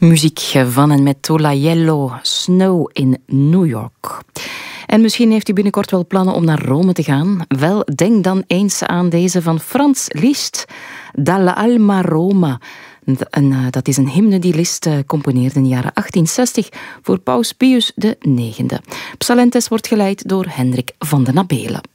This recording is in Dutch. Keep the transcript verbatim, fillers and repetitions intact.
Muziek van en met Tolaiello, Snow in New York. En misschien heeft u binnenkort wel plannen om naar Rome te gaan. Wel, denk dan eens aan deze van Franz Liszt, Dall'Alma Roma. En, uh, dat is een hymne die Liszt uh, componeerde in de jaren achttienzestig voor paus Pius de negende. Psalentes wordt geleid door Hendrik van den Abelen.